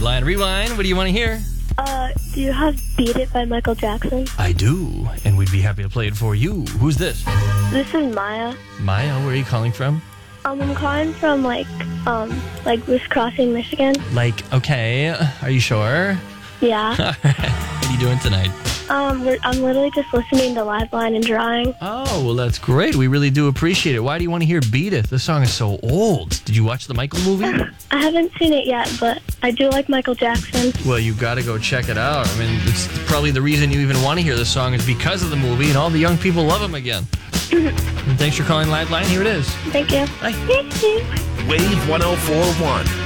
Line Rewind. What do you want to hear? Do you have Beat It by Michael Jackson? I do, and we'd be happy to play it for you. Who's this? This is Maya. Maya, where are you calling from? I'm calling from, like Goose Crossing, Michigan. Okay, are you sure? Yeah. What are you doing tonight? I'm literally just listening to Liveline and drawing. Oh, well, that's great. We really do appreciate it. Why do you want to hear Beat It? This song is so old. Did you watch the Michael movie? I haven't seen it yet, but I do like Michael Jackson. Well, you've got to go check it out. I mean, it's probably the reason you even want to hear this song is because of the movie, and all the young people love him again. And thanks for calling Liveline. Here it is. Thank you. Bye. Wave 104.1.